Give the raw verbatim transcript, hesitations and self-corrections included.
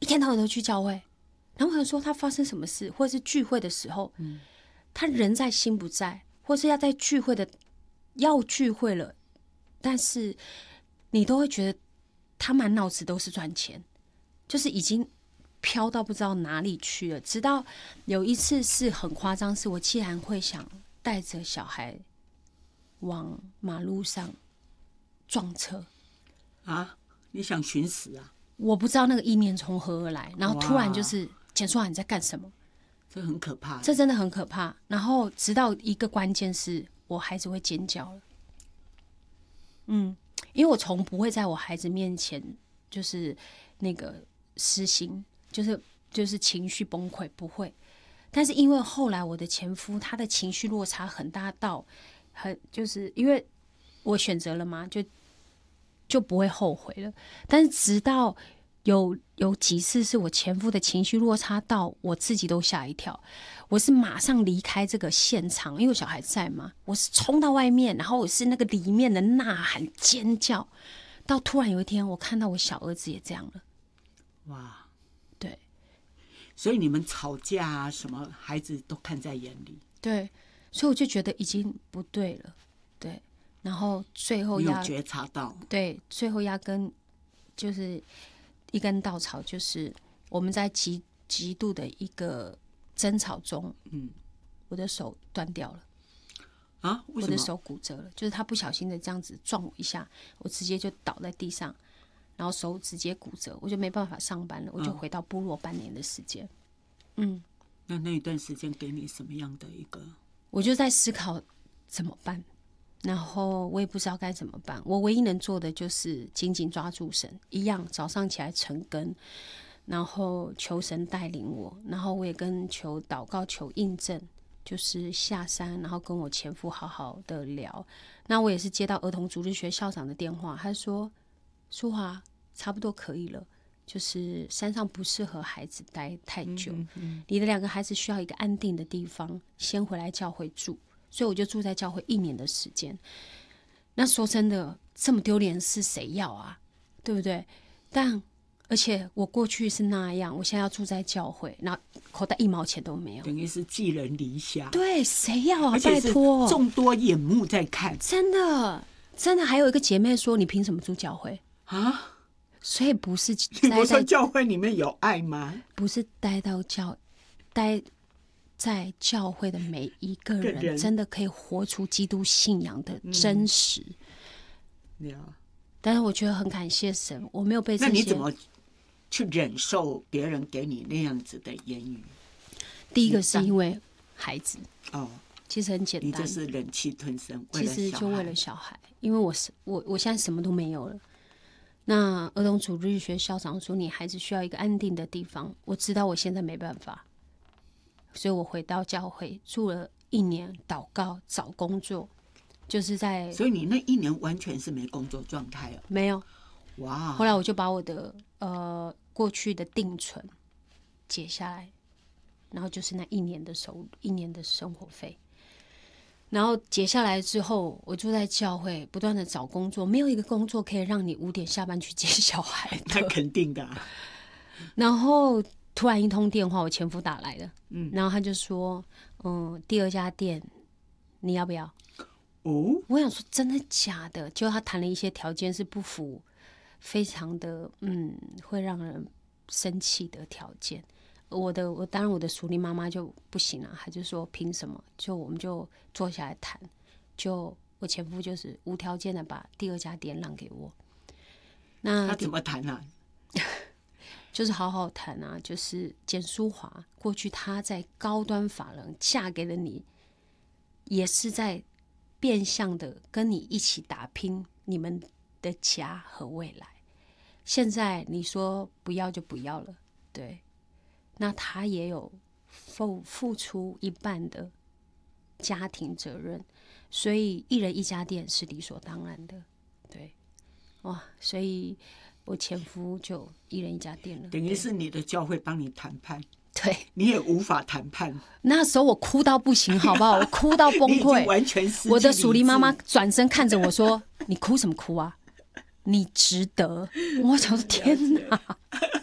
一天到晚都去教会。然后我想说他发生什么事，或者是聚会的时候，嗯、他人在心不在，或是要在聚会的要聚会了，但是你都会觉得他满脑子都是赚钱，就是已经飘到不知道哪里去了。直到有一次是很夸张，是我竟然会想带着小孩往马路上撞车啊！你想寻死啊？ 我不知道那个意念从何而来，然后突然就是简书豪你在干什么？ 这很可怕， 这真的很可怕。然后直到一个关键是我孩子会尖叫了，嗯，因为我从不会在我孩子面前就是那个失心，就是就是情绪崩溃，不会。但是因为后来我的前夫他的情绪落差很大到很，就是因为我选择了嘛，就就不会后悔了。但是直到有有几次是我前夫的情绪落差到我自己都吓一跳，我是马上离开这个现场，因为我小孩在嘛，我是冲到外面，然后我是那个里面的呐喊尖叫，到突然有一天我看到我小儿子也这样了， 哇， 对， 所以你们吵架啊什么，孩子都看在眼里， 对，所以我就觉得已经不对了，对，然后最后你有压觉察到， 对，最后压根就是一根稻草，就是我们在极极度的一个争吵中，嗯，我的手断掉了啊？为什么？ 我的手骨折了，就是他不小心的这样子撞我一下，我直接就倒在地上，然后手直接骨折，我就没办法上班了，我就回到部落半年的时间。嗯， 那那一段时间给你什么样的一个？ 我就在思考怎么办。然后我也不知道该怎么办，我唯一能做的就是紧紧抓住神，一样早上起来晨更，然后求神带领我，然后我也跟求祷告求印证，就是下山，然后跟我前夫好好的聊。那我也是接到儿童主日学校长的电话，他说淑华差不多可以了，就是山上不适合孩子待太久，嗯嗯你的两个孩子需要一个安定的地方，先回来教会住。所以我就住在教会一年的时间。那说真的，这么丢脸的事谁要啊？对不对？但而且我过去是那样，我现在要住在教会，然后口袋一毛钱都没有， 等于是寄人篱下。 对，谁要啊？ 而且是拜托， 众多眼目在看， 真的真的。还有一个姐妹说：“你凭什么住教会啊？” 所以不是你不说教会里面有爱吗？ 不是待到教待。在教会的每一个人真的可以活出基督信仰的真实、 嗯、 但是我觉得很感谢神，我没有被这些。 那你怎么去忍受别人给你那样子的言语？ 第一个是因为孩子哦， 其实很简单， 你就是忍气吞声， 其实就为了小孩，因为我是我我现在什么都没有了。那儿童主日学校长说你孩子需要一个安定的地方，我知道我现在没办法，所以我回到教会住了一年，祷告找工作，就是在。 所以你那一年完全是没工作状态哦？ 没有。 哇！ 后来我就把我的呃过去的定存解下来，然后就是那一年的收入，一年的生活费。然后解下来之后，我就在教会不断的找工作，没有一个工作可以让你五点下班去接小孩的。 那肯定的、啊。 然后。突然一通电话，我前夫打来了，嗯，然后他就说，嗯，第二家店你要不要？ 哦， 我想说真的假的？就他谈了一些条件是不符，非常的嗯，会让人生气的条件。我的我当然我的属灵妈妈就不行了、啊，他就说凭什么？就我们就坐下来谈，就我前夫就是无条件的把第二家店让给我。那他怎么谈啊？ 就是好好谈啊，就是简淑华过去她在高端法人嫁给了你，也是在变相的跟你一起打拼你们的家和未来。现在你说不要就不要了，对，那他也有付付出一半的家庭责任，所以一人一家店是理所当然的，对，哇，所以。我前夫就一人一家店了， 等于是你的教会帮你谈判， 对， 你也无法谈判。 那时候我哭到不行，好不好？我哭到崩溃， 完全失去理智。 我的属灵妈妈转身看着我说：“你哭什么哭啊？你值得。”我想说：“天哪！”